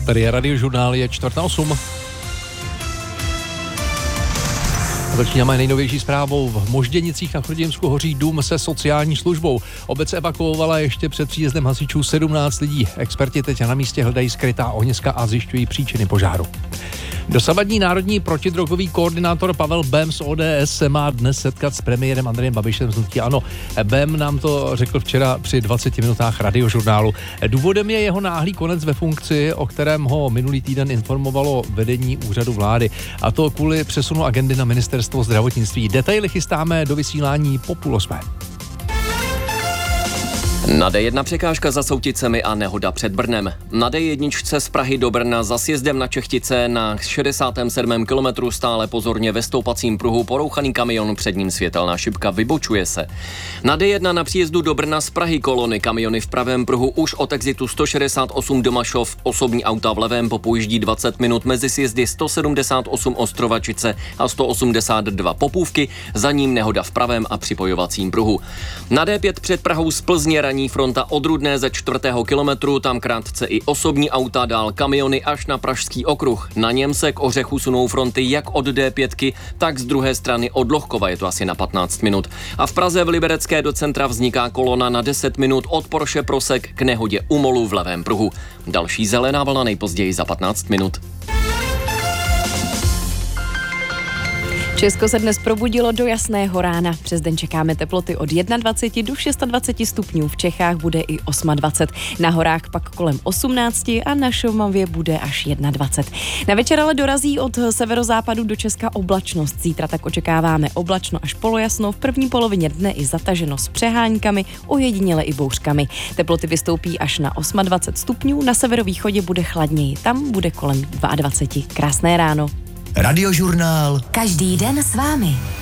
Tady je Radiožurnál, je 7:45. Začínáme nejnovější zprávou. V Možděnicích na Chrudimsku hoří dům se sociální službou. Obec evakuovala ještě před příjezdem hasičů 17 lidí. Experti teď na místě hledají skrytá ohniska a zjišťují příčiny požáru. Dosavadní národní protidrogový koordinátor Pavel Bém z ODS se má dnes setkat s premiérem Andrejem Babišem z hnutí ANO. Bém nám to řekl včera při 20 minutách Radiožurnálu. Důvodem je jeho náhlý konec ve funkci, o kterém ho minulý týden informovalo vedení úřadu vlády. A to kvůli přesunu agendy na ministerstvo zdravotnictví. Detaily chystáme do vysílání po 7:30. Na D1 překážka za Souticemi a nehoda před Brnem. Na D1 z Prahy do Brna za sjezdem na Čechtice na 67. kilometru stále pozorně ve stoupacím pruhu porouchaný kamion, před ním světelná šipka, vybočuje se. Na D1 na příjezdu do Brna z Prahy kolony kamiony v pravém pruhu už od exitu 168 Domašov, osobní auta v levém popojíždí 20 minut mezi sjezdy 178 Ostrovačice a 182 Popůvky, za ním nehoda v pravém a připojovacím pruhu. Na D5 před Prahou z Plzně ranní fronta od Rudné ze 4. kilometru, tam krátce i osobní auta, dál kamiony až na Pražský okruh. Na něm se k Ořechu sunou fronty jak od D5, tak z druhé strany od Lohkova, je to asi na 15 minut. A v Praze v Liberecké do centra vzniká kolona na 10 minut od Porsche Prosek k nehodě u Molu v levém pruhu. Další zelená vlna nejpozději za 15 minut. Česko se dnes probudilo do jasného rána. Přes den čekáme teploty od 21 do 26 stupňů. V Čechách bude i 28. Na horách pak kolem 18 a na Šumavě bude až 21. Na večer ale dorazí od severozápadu do Česka oblačnost. Zítra tak očekáváme oblačno až polojasno, v první polovině dne i zataženo s přeháňkami, ojediněle i bouřkami. Teploty vystoupí až na 28 stupňů, na severovýchodě bude chladněji. Tam bude kolem 22. Krásné ráno. Radiožurnál. Každý den s vámi.